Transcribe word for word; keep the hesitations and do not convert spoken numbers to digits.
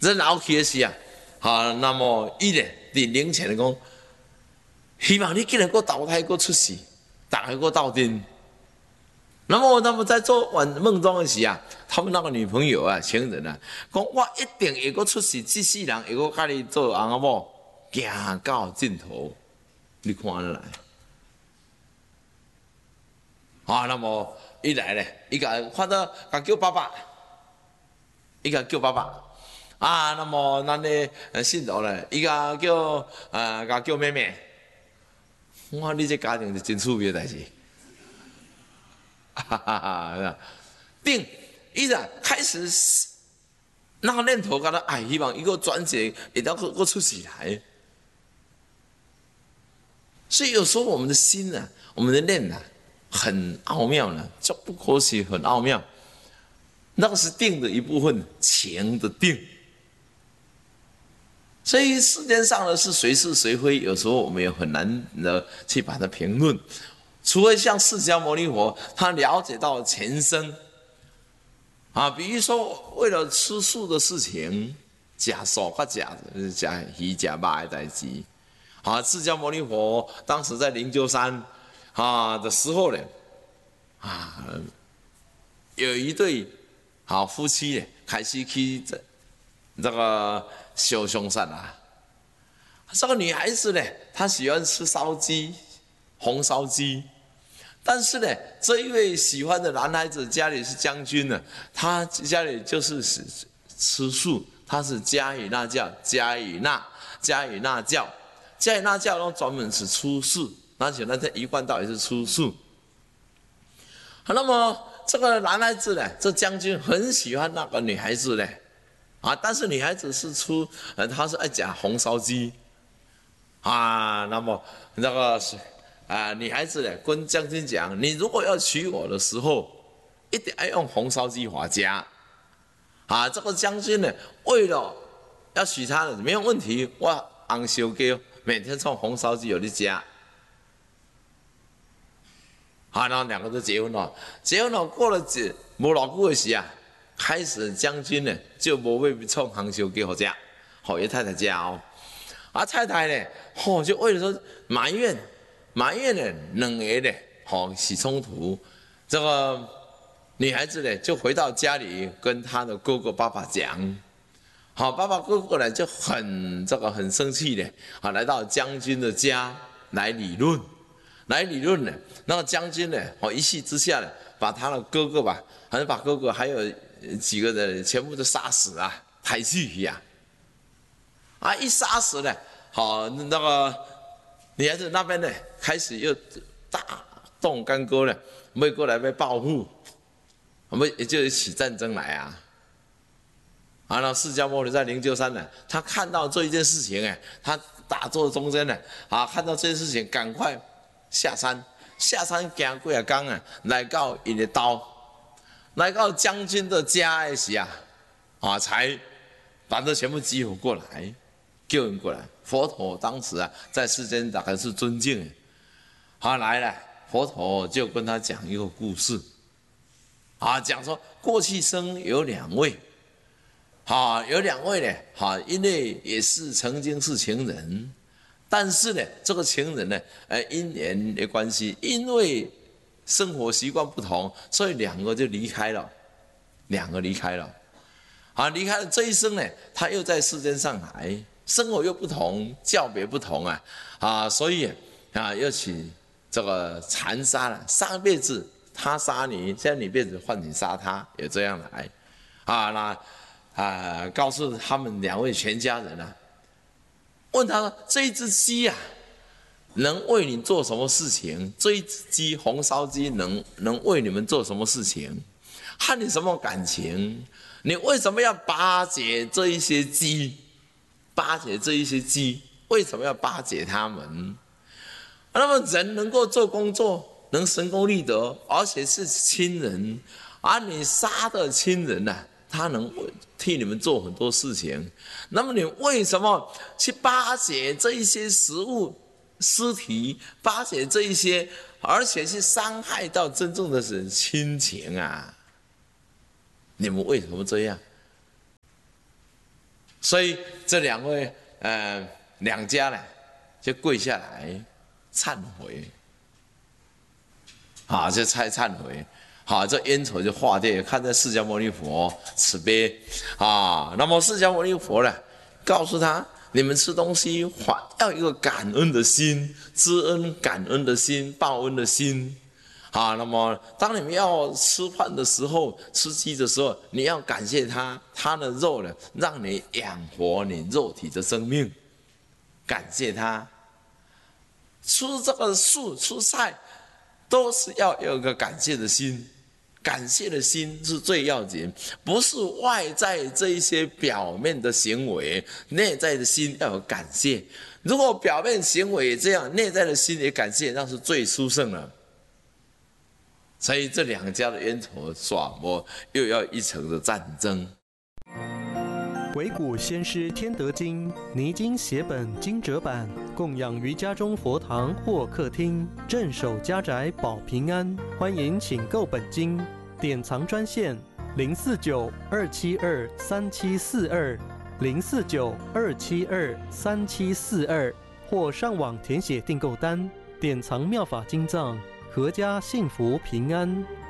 人老去的是啊，啊，那么伊咧伫灵前的讲，希望你既然个投胎个出世，大家个斗阵。那么，那么在做晚梦中的时啊，他们那个女朋友啊、情人啊，讲我一定会个出世，这世人会个甲你做翁仔某，行到尽头。你看得来？啊，那么一来咧，伊个看到甲叫爸爸，伊个叫爸爸。啊，那么咱咧信徒咧，伊个叫呃，甲叫妹妹。我你这家庭是真趣味的代志。哈哈哈！定，伊个开始那个念头，甲他哎，希望一个转折，一定要个出起来。所以有时候我们的心呢、啊，我们的念呢、啊，很奥妙呢，叫不可思议，很奥妙。那个是定的一部分，情的定。所以世间上的是谁是谁非，有时候我们也很难的去把它评论。除了像释迦牟尼佛，他了解到前生，啊，比如说为了吃素的事情，假素甲假假鱼假肉的代志，啊，释迦牟尼佛当时在灵鹫山啊的时候呢，啊，有一对好夫妻呢，开始去这这个修凶善啊，这个女孩子呢，她喜欢吃烧鸡，红烧鸡。但是呢，这一位喜欢的男孩子家里是将军呢，他家里就是吃素，他是迦羽那教，迦羽那迦羽那教，迦羽那教呢专门是吃素，而且呢，他一贯道也是吃素。那么这个男孩子呢，这将军很喜欢那个女孩子呢，啊，但是女孩子是出，呃，她是爱讲红烧鸡，啊，那么那个是。啊，女孩子呢跟将军讲，你如果要娶我的时候，一定要用红烧鸡回家。啊，这个将军呢，为了要娶她的没有问题，我红烧鸡每天送红烧鸡有你家。啊，然后两个都结婚了，结婚了过了几无偌久的时啊，开始将军呢就无要送红烧鸡回家，好爷太太家哦。啊，太太呢，吼、哦、就为了说埋怨。埋怨呢，两个呢，好起冲突。这个女孩子呢，就回到家里跟她的哥哥爸爸讲，好，爸爸哥哥呢就很这个很生气的，啊，来到将军的家来理论，来理论呢。那个将军呢，哦一气之下呢，把他的哥哥吧，还是把哥哥还有几个人全部都杀死啊，抬去呀，啊一杀死呢，好那个。女孩子那边呢，开始又大动干戈了，要过来要报复，要也就是起战争来啊。啊，那释迦牟尼在灵鹫山呢，他看到这一件事情哎，他打坐中间呢，啊，看到这件事情，赶快下山，下山行几啊天啊，来到伊的刀，来到将军的家的时啊，啊，才把这全部集合过来。救人过来，佛陀当时啊，在世间大概是尊敬的。他来了，佛陀就跟他讲一个故事，啊，讲说过去生有两位，啊，有两位呢，啊，因为也是曾经是情人，但是呢，这个情人呢，呃，因缘的关系，因为生活习惯不同，所以两个就离开了，两个离开了，啊，离开了这一生呢，他又在世间上来。生活又不同，教别不同啊，啊，所以啊，又起这个残杀了。上辈子他杀你，现在你辈子换你杀他，有这样来，啊，那啊，告诉他们两位全家人啊，问他说：这一只鸡啊，能为你做什么事情？这一只鸡，红烧鸡能能为你们做什么事情？和你什么感情？你为什么要巴结这一些鸡？巴结这一些鸡，为什么要巴结他们？那么人能够做工作，能成功立德，而且是亲人，而你杀的亲人呢、啊，他能替你们做很多事情。那么你为什么去巴结这一些食物、尸体，巴结这一些，而且是伤害到真正的是亲情啊？你们为什么这样？ 所以这两位呃两家呢，就跪下来忏悔，啊，就忏忏悔，好，这冤仇就化掉。看在释迦牟尼佛慈悲啊，那么释迦牟尼佛呢，告诉他，你们吃东西还要一个感恩的心，知恩感恩的心，报恩的心。啊，那么当你们要吃饭的时候，吃鸡的时候，你要感谢他，他的肉呢，让你养活你肉体的生命，感谢他。吃这个素吃菜，都是要有一个感谢的心，感谢的心是最要紧，不是外在这一些表面的行为，内在的心要有感谢。如果表面行为也这样，内在的心也感谢，那是最殊胜了。所以这两家的冤仇耍魔，又要一场的战争。 惟古先师天德经泥经写本经折版，供养于家中佛堂或客厅，镇守家宅保平安。欢迎请购本经，典藏专线零四九二七二三七四二零四九二七二三七四二，或上网填写订购单，典藏妙法经藏。阖家幸福平安。